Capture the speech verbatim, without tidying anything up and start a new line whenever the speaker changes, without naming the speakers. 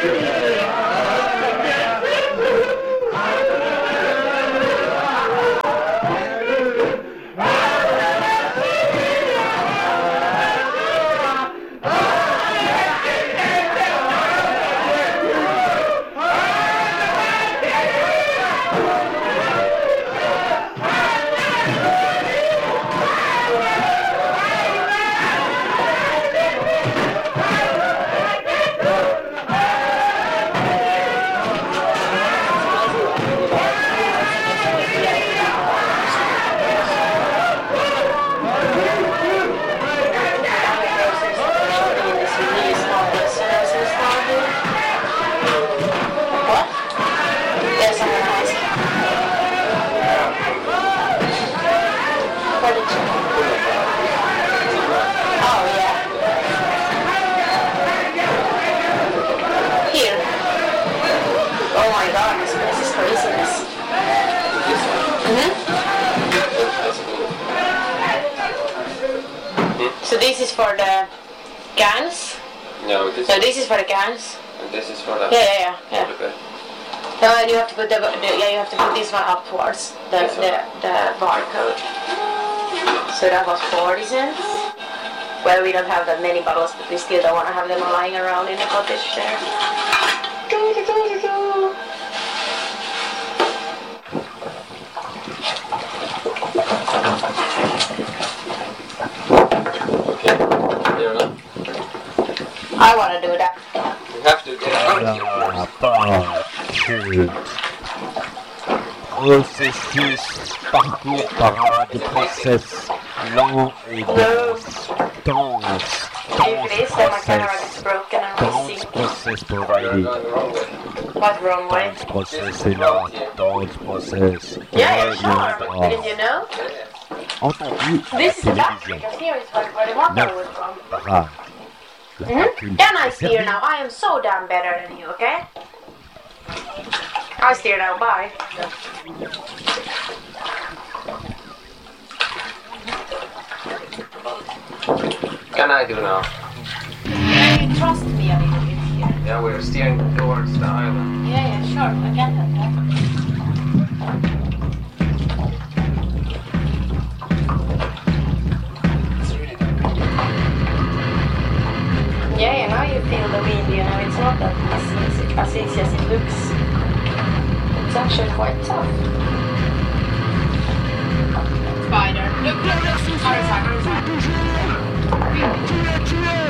So this is for the cans?
No, this,
no, this is for the cans.
And this is for the...
Yeah, yeah, yeah.
For the
no, and you have to put the, the yeah, you have to put this one upwards, the
yes,
the, the barcode. So that was forty cents. Well, we don't have that many bottles, but we still don't want to have them lying around in the cottage there. I want to do that.
You have to get out of here.
Processus, parcours par des process lents et denses. Dense. Dense process. Dense process provided.
What wrong way?
Dense process est là. Dense process.
Yeah, sure. Did you know?
Entendu à la
This is the back
télévision.
because here is where, where the water was from.
Rare.
Mm-hmm. Then I steer now. I am so damn better than you, okay? I steer now. Bye.
Can I do now?
Can you trust me a little bit here?
Yeah, we're steering towards the island.
Yeah, yeah, sure. I get that. Yeah, yeah, now you feel the wind, you know, it's not that easy as easy as it looks. It's actually quite tough. Spider. Look, look, look. Sorry, sorry, sorry.